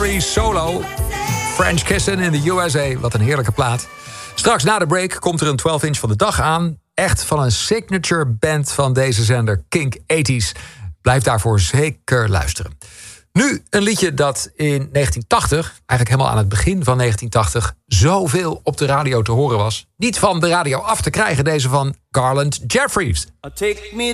Carey solo. French Kissin' in the USA. Wat een heerlijke plaat. Straks na de break komt er een 12-inch van de dag aan. Echt van een signature band van deze zender, Kink 80s. Blijf daarvoor zeker luisteren. Nu een liedje dat in 1980, eigenlijk helemaal aan het begin van 1980... zoveel op de radio te horen was. Niet van de radio af te krijgen, deze van Garland Jeffries. Take me